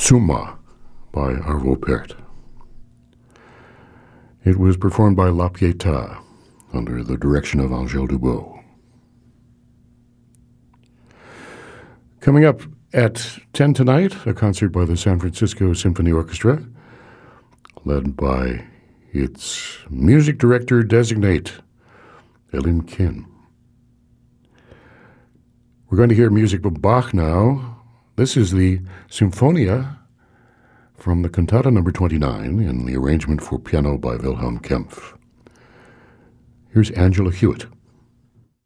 Summa by Arvo Pärt. It was performed by La Pietà under the direction of Angèle Dubot. Coming up at 10 tonight, a concert by the San Francisco Symphony Orchestra, led by its music director designate, Elin Kin. We're going to hear music by Bach now. This is the Symphonia from the Cantata No. 29 in the arrangement for piano by Wilhelm Kempff. Here's Angela Hewitt.